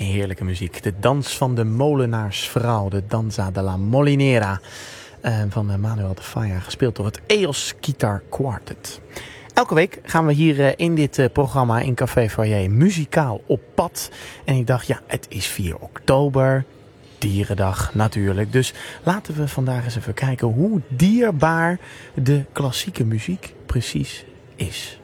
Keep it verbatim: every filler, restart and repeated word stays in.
heerlijke muziek. De dans van de molenaarsvrouw, de Danza della Molinera uh, van Manuel de Falla, gespeeld door het Eos Guitar Quartet. Elke week gaan we hier uh, in dit uh, programma in Café Foyer muzikaal op pad. En ik dacht, ja, het is vier oktober, Dierendag natuurlijk. Dus laten we vandaag eens even kijken hoe dierbaar de klassieke muziek precies is.